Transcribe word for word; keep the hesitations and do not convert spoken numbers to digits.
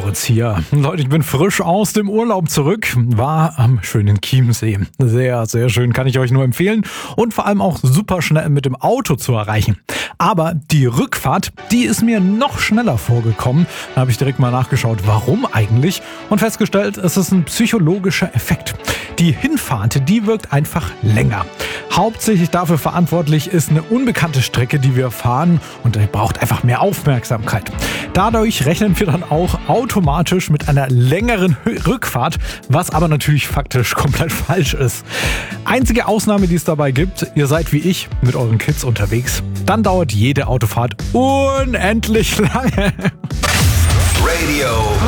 Moritz hier. Leute, ich bin frisch aus dem Urlaub zurück, war am schönen Chiemsee. Sehr, sehr schön, kann ich euch nur empfehlen und vor allem auch super schnell mit dem Auto zu erreichen. Aber die Rückfahrt, die ist mir noch schneller vorgekommen. Da habe ich direkt mal nachgeschaut, warum eigentlich und festgestellt, es ist ein psychologischer Effekt. Die Hinfahrt, die wirkt einfach länger. Hauptsächlich dafür verantwortlich ist eine unbekannte Strecke, die wir fahren und die braucht einfach mehr Aufmerksamkeit. Dadurch rechnen wir dann auch automatisch mit einer längeren Rückfahrt, was aber natürlich faktisch komplett falsch ist. Einzige Ausnahme, die es dabei gibt, ihr seid wie ich mit euren Kids unterwegs. Dann dauert jede Autofahrt unendlich lange. Radio